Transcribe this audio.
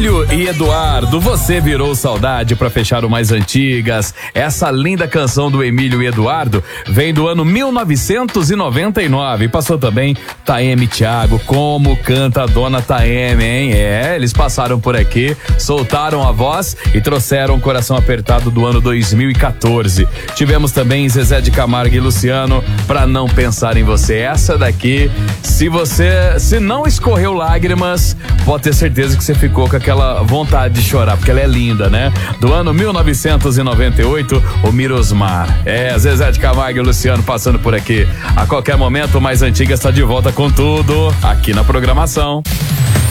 Emílio e Eduardo, você virou saudade pra fechar o Mais Antigas. Essa linda canção do Emílio e Eduardo vem do ano 1999. Passou também Taeme e Thiago. Como canta a dona Taeme, hein? Eles passaram por aqui, soltaram a voz e trouxeram o Coração Apertado do ano 2014. Tivemos também Zezé de Camargo e Luciano, Pra Não Pensar em Você. Essa daqui, se não escorreu lágrimas, pode ter certeza que você ficou com aquela vontade de chorar, porque ela é linda, né? Do ano 1998, o Mirosmar. Zezé de Camargo e Luciano passando por aqui. A qualquer momento, o Mais Antiga está de volta com tudo aqui na programação.